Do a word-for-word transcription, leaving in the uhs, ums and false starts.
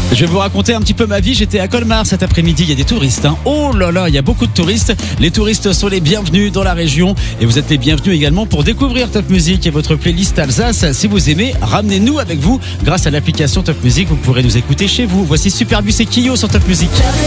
Je vais vous raconter un petit peu ma vie. J'étais à Colmar cet après-midi. Il y a des touristes. Hein. Oh là là, il y a beaucoup de touristes. Les touristes sont les bienvenus dans la région. Et vous êtes les bienvenus également pour découvrir Top Music et votre playlist Alsace. Si vous aimez, ramenez-nous avec vous. Grâce à l'application Top Music, vous pourrez nous écouter chez vous. Voici Superbus et Kyo sur Top Music.